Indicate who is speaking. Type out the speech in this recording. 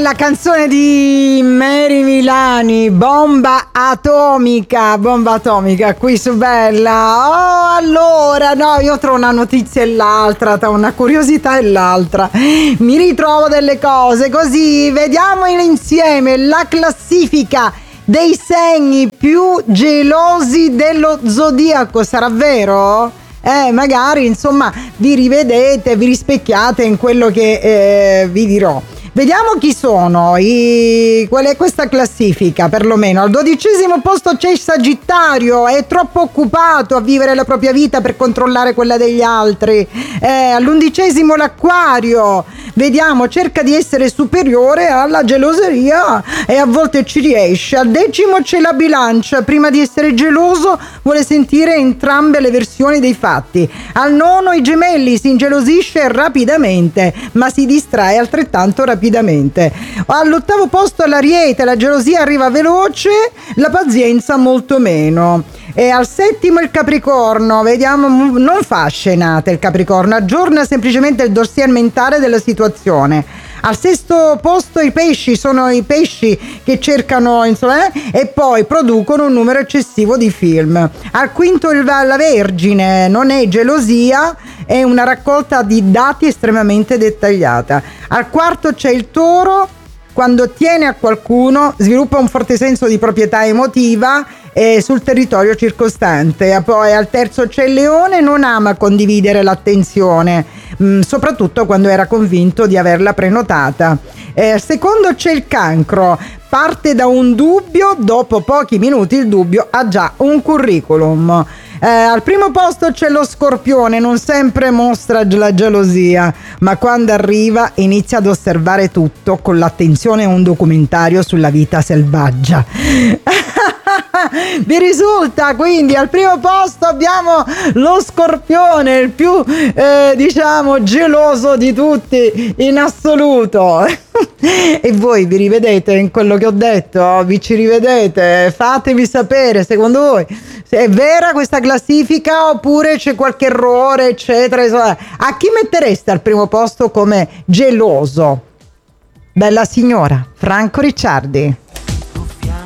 Speaker 1: la canzone di Mary Milani, bomba atomica qui su Bella. Oh, allora, no, io tra una notizia e l'altra, tra una curiosità e l'altra, mi ritrovo delle cose, così vediamo insieme la classifica dei segni più gelosi dello zodiaco. Sarà vero? Magari, insomma, vi rivedete, vi rispecchiate in quello che vi dirò. Vediamo chi sono, qual è questa classifica, perlomeno. Al 12° posto c'è il Sagittario, è troppo occupato a vivere la propria vita per controllare quella degli altri. All'11° l'Acquario, vediamo, cerca di essere superiore alla geloseria e a volte ci riesce. Al 10° c'è la Bilancia, prima di essere geloso vuole sentire entrambe le versioni dei fatti. Al 9° i Gemelli, si ingelosisce rapidamente ma si distrae altrettanto rapidamente. All'8° posto l'Ariete, la gelosia arriva veloce, la pazienza molto meno. E al 7° il Capricorno, vediamo, non fa scenate il Capricorno, aggiorna semplicemente il dossier mentale della situazione. Al 6° posto i Pesci, sono i pesci che cercano, insomma, e poi producono un numero eccessivo di film. Al 5° la Vergine, non è gelosia, è una raccolta di dati estremamente dettagliata. Al 4° c'è il Toro, quando tiene a qualcuno sviluppa un forte senso di proprietà emotiva sul territorio circostante. Poi al 3° c'è il Leone, non ama condividere l'attenzione, soprattutto quando era convinto di averla prenotata. Al 2° c'è il Cancro, parte da un dubbio, dopo pochi minuti il dubbio ha già un curriculum. Al 1° posto c'è lo Scorpione, non sempre mostra la gelosia, ma quando arriva inizia ad osservare tutto con l'attenzione a un documentario sulla vita selvaggia. Vi risulta? Quindi al 1° posto abbiamo lo Scorpione, il più diciamo geloso di tutti in assoluto. E voi vi rivedete in quello che ho detto? Vi ci rivedete? Fatemi sapere, secondo voi se è vera questa classifica oppure c'è qualche errore, eccetera. Insomma, a chi mettereste al 1° posto come geloso? Bella signora, Franco Ricciardi.